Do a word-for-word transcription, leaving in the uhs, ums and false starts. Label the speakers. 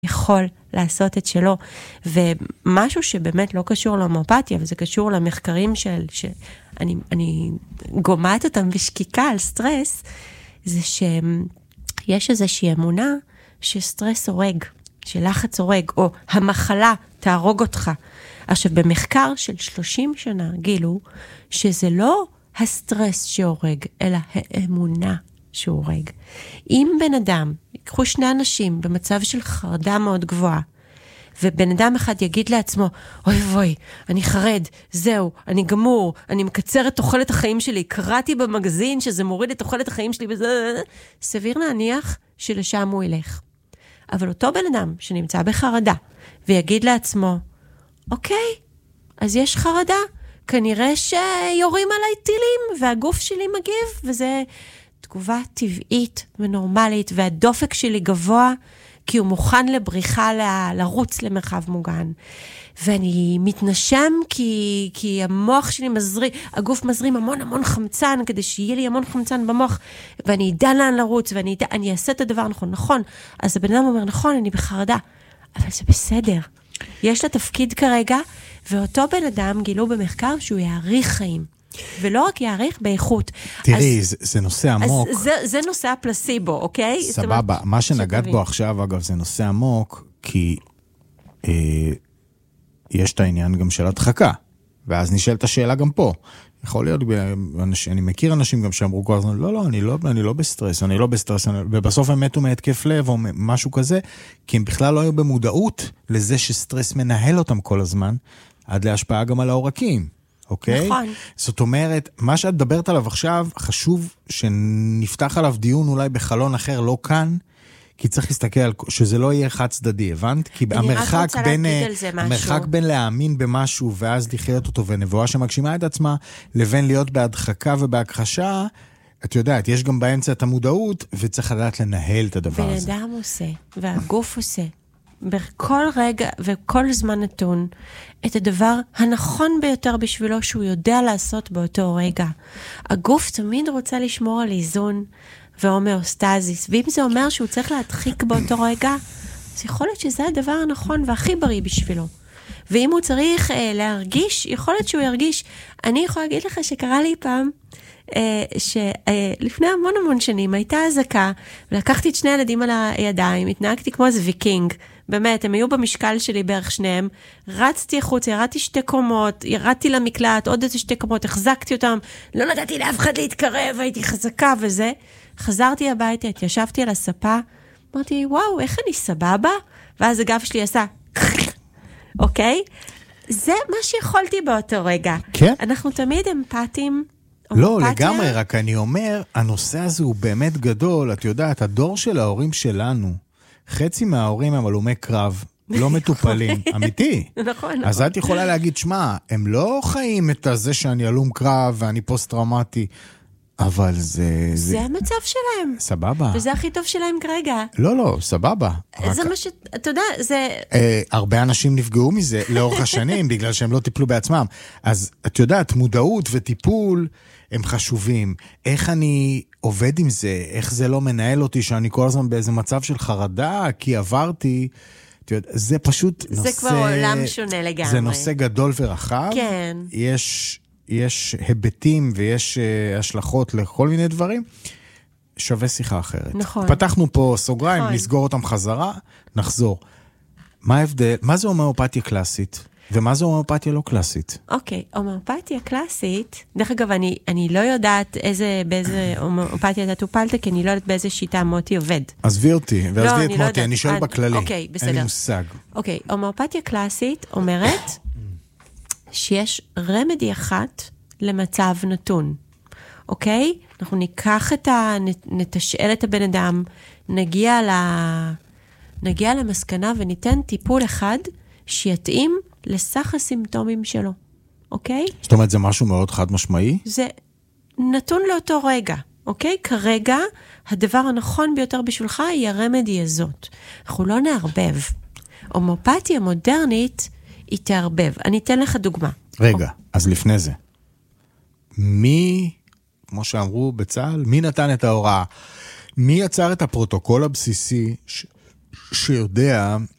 Speaker 1: יכול לעשות את שלו, ומשהו שבאמת לא קשור להומאופתיה, וזה קשור למחקרים של, שאני אני גומעת אותם בשקיקה על סטרס, זה שיש איזושהי אמונה שסטרס הורג, שלחץ הורג, או המחלה תהרוג אותך. עכשיו, במחקר של שלושים שנה גילו שזה לא הסטרס שהורג, אלא האמונה שהורג. אם בן אדם, יקחו שני אנשים במצב של חרדה מאוד גבוהה, ובן אדם אחד יגיד לעצמו, אוי ווי, אני חרד, זהו, אני גמור, אני מקצר את תוחלת החיים שלי, קראתי במגזין שזה מוריד את תוחלת החיים שלי, וזה... סביר להניח שלשם הוא ילך. אבל אותו בן אדם שנמצא בחרדה, ויגיד לעצמו, אוקיי, אז יש חרדה, כנראה שיורים עליי טילים, והגוף שלי מגיב, וזה תגובה טבעית ונורמלית, והדופק שלי גבוה, כי הוא מוכן לבריחה ל- לרוץ למרחב מוגן. ואני מתנשם כי, כי המוח שלי מזרים, הגוף מזרים המון המון חמצן, כדי שיהיה לי המון חמצן במוח, ואני אדע לאן לרוץ, ואני אדע, אני אעשה את הדבר נכון, נכון. אז הבן אדם אומר, נכון, אני בחרדה, אבל זה בסדר. יש לה תפקיד כרגע, ואותו בן אדם גילו במחקר שהוא יעריך חיים. ולא רק יעריך באיכות.
Speaker 2: תראי, אז, זה, זה נושא עמוק.
Speaker 1: אז זה, זה נושא הפלסיבו, אוקיי?
Speaker 2: סבבה. מה שנגעת בו עכשיו, אגב, זה נושא עמוק, כי אה, יש את העניין גם של הדחקה. ואז נשאלת השאלה גם פה. יכול להיות, אני מכיר אנשים גם שאמרו כל הזמן, לא, לא, אני לא, אני לא בסטרס, אני לא בסטרס, אני, ובסוף הם מתו מהתקף לב או משהו כזה, כי הם בכלל לא היו במודעות לזה שסטרס מנהל אותם כל הזמן, עד להשפעה גם על העורקים. אוקיי?
Speaker 1: נכון.
Speaker 2: זאת אומרת, מה שאת מדברת עליו עכשיו, חשוב שנפתח עליו דיון אולי בחלון אחר, לא כאן, כי צריך להסתכל על, שזה לא יהיה חד צדדי, הבנת? כי המרחק בין, המרחק בין להאמין במשהו, ואז לחיות אותו, ונבואה שמגשימה את עצמה, לבין להיות בהדחקה ובהכחשה, את יודעת, יש גם באמצע את המודעות, וצריך לדעת לנהל את הדבר הזה.
Speaker 1: בן אדם עושה, והגוף עושה. בכל רגע וכל זמן נתון את הדבר הנכון ביותר בשבילו שהוא יודע לעשות באותו רגע. הגוף תמיד רוצה לשמור על איזון והומאוסטזיס, ואם זה אומר שהוא צריך להדחיק באותו רגע, אז יכול להיות שזה הדבר הנכון והכי בריא בשבילו. ואם הוא צריך אה, להרגיש, יכול להיות שהוא ירגיש. אני יכולה להגיד לך שקרה לי פעם, אה, שלפני אה, המון המון שנים הייתה הזקה, ולקחתי את שני ילדים על הידיים, התנהגתי כמו איזה ויקינג, באמת, הם היו במשקל שלי בערך שניהם, רצתי החוץ, ירדתי שתי קומות, ירדתי למקלט, עוד איזה שתי קומות, החזקתי אותם, לא נתתי לאף אחד להתקרב, הייתי חזקה וזה, חזרתי הביתה, התיישבתי על הספה, אמרתי, וואו, איך אני סבבה? ואז הגב שלי עשה, אוקיי? זה מה שיכולתי באותו רגע.
Speaker 2: כן.
Speaker 1: אנחנו תמיד אמפתיים,
Speaker 2: לא, לגמרי, רק אני אומר, הנושא הזה הוא באמת גדול, את יודעת, הדור של ההורים שלנו, חצי מההורים הם הלומי קרב, לא מטופלים, אמיתי.
Speaker 1: נכון.
Speaker 2: אז את יכולה להגיד, שמה, הם לא חיים את זה שאני הלום קרב ואני פוסט-טראומטי, אבל זה...
Speaker 1: זה המצב שלהם.
Speaker 2: סבבה.
Speaker 1: וזה הכי טוב שלהם כרגע.
Speaker 2: לא, לא, סבבה.
Speaker 1: זה מה ש... אתה יודע, זה...
Speaker 2: הרבה אנשים נפגעו מזה לאורך השנים, בגלל שהם לא טיפלו בעצמם. אז את יודעת, מודעות וטיפול הם חשובים. איך אני עובד עם זה? איך זה לא מנהל אותי שאני כל הזמן באיזה מצב של חרדה, כי עברתי... זה פשוט נושא...
Speaker 1: זה כבר עולם שונה לגמרי.
Speaker 2: זה נושא גדול ורחב.
Speaker 1: כן.
Speaker 2: יש... יש היבטים ויש uh, השלכות לכל מיני דברים, שווה שיחה אחרת.
Speaker 1: נכון.
Speaker 2: פתחנו פה סוגריים,
Speaker 1: נכון.
Speaker 2: נסגור אותם חזרה, נחזור. מה ההבדל? מה זה הומאופתיה קלאסית? ומה זה הומאופתיה לא קלאסית?
Speaker 1: אוקיי, הומאופתיה קלאסית, דרך אגב, אני, אני לא יודעת איזה, באיזה הומאופתיה אתה טופלת, כי אני לא יודעת באיזה שיטה מוטי עובד.
Speaker 2: עזבי אותי, ועזבי
Speaker 1: לא,
Speaker 2: את
Speaker 1: לא
Speaker 2: מוטי, אני שואל בכללי.
Speaker 1: אוקיי, בסדר.
Speaker 2: אין לי מושג.
Speaker 1: אוקיי, הומאופתיה קלאסית אומרת שיש רמדי אחת למצב נתון. אוקיי? אנחנו ניקח את ה... נתשאל את הבן אדם, נגיע ל... נגיע למסקנה וניתן טיפול אחד שיתאים לסך הסימפטומים שלו. אוקיי?
Speaker 2: זאת אומרת, זה משהו מאוד חד משמעי?
Speaker 1: זה נתון לאותו רגע. אוקיי? כרגע, הדבר הנכון ביותר בשבילך היא הרמדי הזאת. אנחנו לא נערבב. הומאופתיה מודרנית היא תערבב. אני אתן לך דוגמה.
Speaker 2: רגע, אז לפני זה. מי, כמו שאמרו בצה"ל, מי נתן את ההוראה? מי יצר את הפרוטוקול הבסיסי ש... שיודע